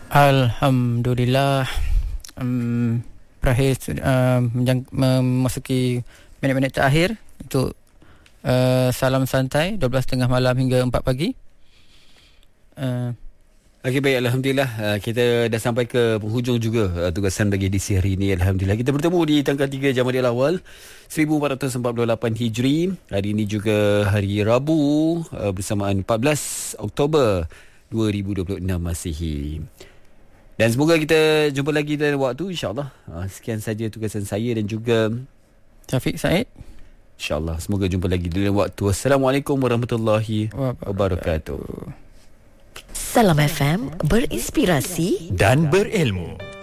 Alhamdulillah. Berakhir memasuki minit-minit terakhir untuk salam santai 12.30 malam hingga 4 pagi. Okey, baik, Alhamdulillah kita dah sampai ke penghujung juga tugasan bagi edisi hari ini. Alhamdulillah kita bertemu di tanggal 3 Jamadil Awal 1448 Hijri. Hari ini juga hari Rabu bersamaan 14 Oktober 2026 Masihi. Dan semoga kita jumpa lagi dalam waktu, insyaAllah. Sekian saja tugasan saya dan juga Syafiq Said. InsyaAllah semoga jumpa lagi dalam waktu. Assalamualaikum warahmatullahi wabarakatuh. Salam FM, berinspirasi dan berilmu.